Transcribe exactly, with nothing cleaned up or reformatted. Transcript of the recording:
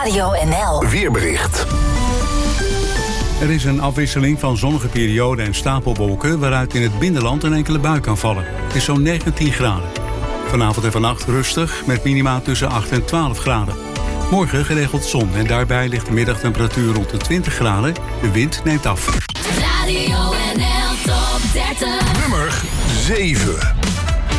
Radio N L. Weerbericht. Er is een afwisseling van zonnige perioden en stapelwolken, waaruit in het binnenland een enkele bui kan vallen. Het is zo'n negentien graden. Vanavond en vannacht rustig, met minima tussen acht en twaalf graden. Morgen geregeld zon en daarbij ligt de middagtemperatuur rond de twintig graden. De wind neemt af. Radio N L Top dertig. Nummer zeven.